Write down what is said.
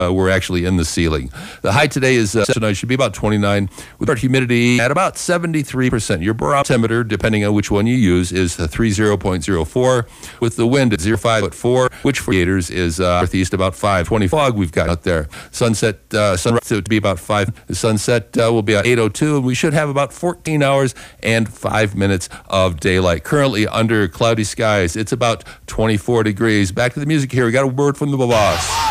were actually in the ceiling. The high today is tonight should be about 29 with our humidity at about 73%. Your barometer, depending on which one you use, is 30.04 with the wind at 05.4, which for gators is northeast about 520 fog we've got out there. Sunrise to be about 5. The sunset will be at 8:02, and we should have about 14 hours and 5 minutes of daylight. Currently under cloudy skies, it's about 24 degrees. Back to the music here. We got a word from the boss.